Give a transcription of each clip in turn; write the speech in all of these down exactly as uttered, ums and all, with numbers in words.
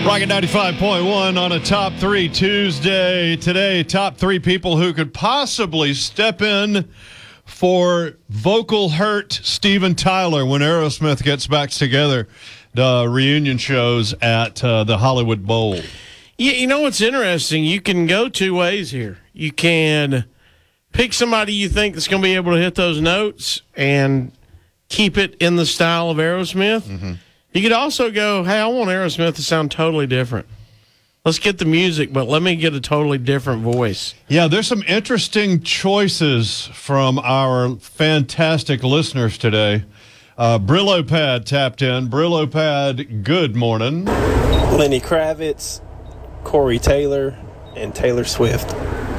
Rocket ninety-five point one on a Top three Tuesday. Today, top three people who could possibly step in for vocal hurt Steven Tyler when Aerosmith gets back together. The reunion shows at uh, the Hollywood Bowl. Yeah, you know what's interesting? You can go two ways here. You can pick somebody you think that's going to be able to hit those notes and keep it in the style of Aerosmith. Mm-hmm. You could also go, hey, I want Aerosmith to sound totally different. Let's get the music, but let me get a totally different voice. Yeah, there's some interesting choices from our fantastic listeners today. Uh, Brillo Pad tapped in. Brillo Pad, good morning. Lenny Kravitz, Corey Taylor, and Taylor Swift.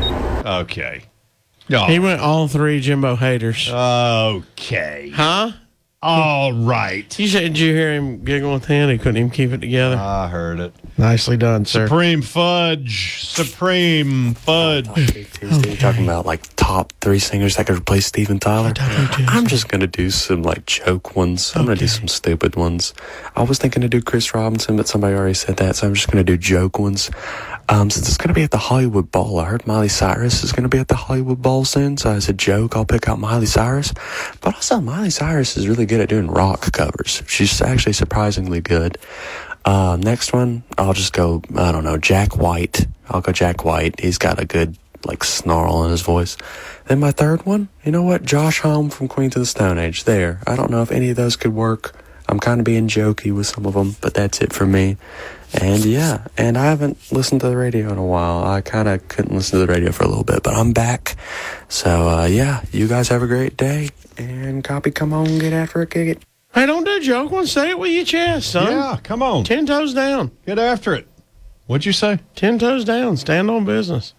Okay. Oh. He went all three Jimbo haters. Okay. Huh? All right. You said, did you hear him giggle with him? He couldn't even keep it together. I heard it. Nicely done, sir. Supreme Fudge. Supreme Fudge. Tuesday, you're talking about like top three singers that could replace Steven Tyler. I'm just going to do some like joke ones. I'm okay. going to do some stupid ones. I was thinking to do Chris Robinson, but somebody already said that, so I'm just going to do joke ones. Um, since it's going to be at the Hollywood Bowl, I heard Miley Cyrus is going to be at the Hollywood Bowl soon, so as a joke, I'll pick out Miley Cyrus. But also, Miley Cyrus is really good at doing rock covers. She's actually surprisingly good. Uh, next one, I'll just go, I don't know, Jack White. I'll go Jack White. He's got a good, like, snarl in his voice. Then my third one, you know what? Josh Homme from Queen to the Stone Age. There. I don't know if any of those could work. I'm kind of being jokey with some of them, but that's it for me. And yeah, and I haven't listened to the radio in a while. I kind of couldn't listen to the radio for a little bit, but I'm back. So uh, yeah, you guys have a great day. And copy, come on, get after it, kick it. Hey, don't do a joke one. Say it with your chest, son. Yeah, come on. Ten toes down. Get after it. What'd you say? Ten toes down. Stand on business.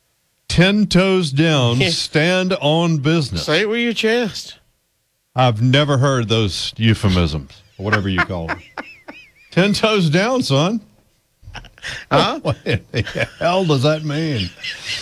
Ten toes down. Yeah. Stand on business. Say it with your chest. I've never heard those euphemisms, whatever you call them. Ten toes down, son. Huh? What the hell does that mean?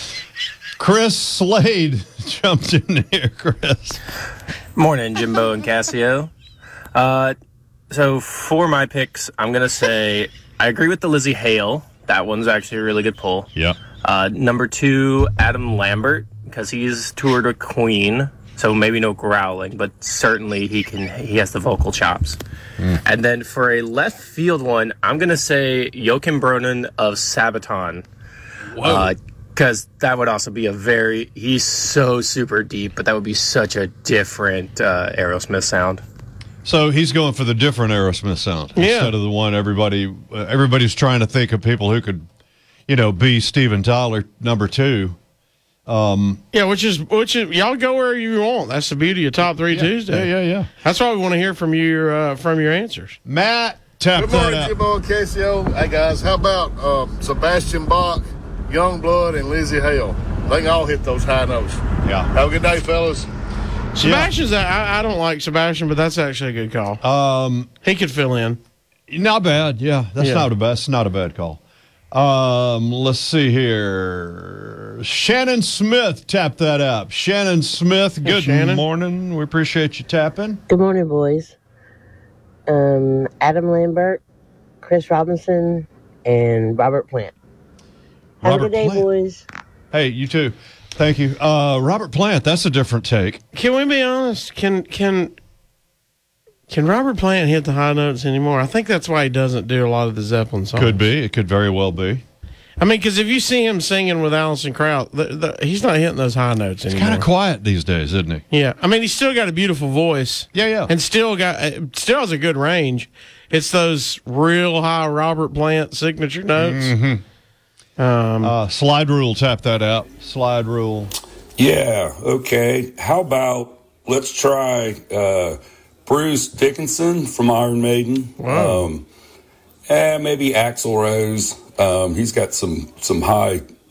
Chris Slade jumped in here, Chris. Morning, Jimbo and Cassio. Uh, so for my picks, I'm going to say I agree with the Lizzie Hale. That one's actually a really good pull. Yeah. Uh, number two, Adam Lambert, because he's toured with Queen. So maybe no growling, but certainly he can. He has the vocal chops. Mm. And then for a left field one, I'm going to say Joachim Bronin of Sabaton. Whoa. Because uh, that would also be a very, he's so super deep, but that would be such a different uh, Aerosmith sound. So he's going for the different Aerosmith sound yeah. instead of the one everybody, uh, everybody's trying to think of people who could, you know, be Steven Tyler, number two. Um, yeah, which is which is y'all go where you want. That's the beauty of Top Three yeah, Tuesday. Yeah, yeah, yeah. That's why we want to hear from your uh, from your answers. Matt, tap Good that morning, up. Jimbo and Casio. Hey guys, how about uh, Sebastian Bach, Youngblood, and Lizzie Hale? They can all hit those high notes. Yeah. Have a good day, fellas. Sebastian's. Yeah. I, I don't like Sebastian, but that's actually a good call. Um, he could fill in. Not bad. Yeah, that's yeah. not a bad. That's not a bad call. Um, let's see here. Shannon Smith, tap that up. Shannon Smith, good Shannon. morning. We appreciate you tapping. Good morning, boys. Um, Adam Lambert, Chris Robinson, and Robert Plant. Have Robert a good day, Plant. boys. Hey, you too. Thank you. Uh, Robert Plant, that's a different take. Can we be honest? Can can can Robert Plant hit the high notes anymore? I think that's why he doesn't do a lot of the Zeppelin songs. Could be. It could very well be. I mean, because if you see him singing with Alison Krauss, the, the, he's not hitting those high notes anymore. He's kind of quiet these days, isn't he? Yeah. I mean, he's still got a beautiful voice. Yeah, yeah. And still got uh, still has a good range. It's those real high Robert Plant signature notes. Mm-hmm. Um, uh, slide rule, tap that out. Slide rule. Yeah, okay. How about let's try uh, Bruce Dickinson from Iron Maiden. Wow. Um, and maybe Axl Rose. Um, he's got some some high